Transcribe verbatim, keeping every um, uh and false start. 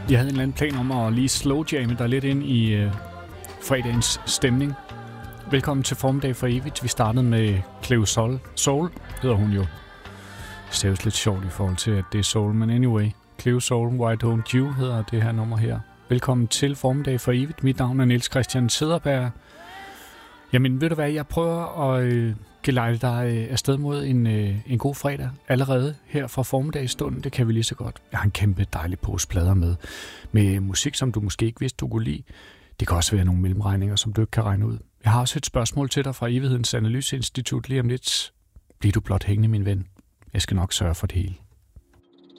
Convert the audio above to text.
Jeg havde en eller anden plan om at lige slowjamme dig lidt ind i øh, fredagens stemning. Velkommen til Formiddag for Evigt. Vi startede med Cleo Sol. Soul hedder hun jo. Det er jo lidt sjovt i forhold til, at det er Soul, men anyway. Cleo Soul, Why Don't You hedder det her nummer her. Velkommen til Formiddag for Evigt. Mit navn er Niels Christian Cederberg. Jamen, ved du hvad, jeg prøver at øh, gelejde dig øh, afsted mod en, øh, en god fredag allerede her fra formiddagsstunden. Det kan vi lige så godt. Jeg har en kæmpe dejlig pose plader med, med musik, som du måske ikke vidste, du kunne lide. Det kan også være nogle mellemregninger, som du ikke kan regne ud. Jeg har også et spørgsmål til dig fra Evighedens Analyseinstitut lige om lidt. Bliv du blot hængende, min ven. Jeg skal nok sørge for det hele.